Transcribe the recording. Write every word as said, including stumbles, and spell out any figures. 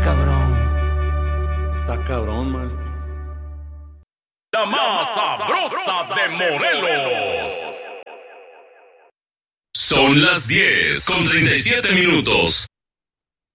cabrón. Está cabrón, maestro. La más sabrosa de Morelos. Son las diez con treinta y siete minutos.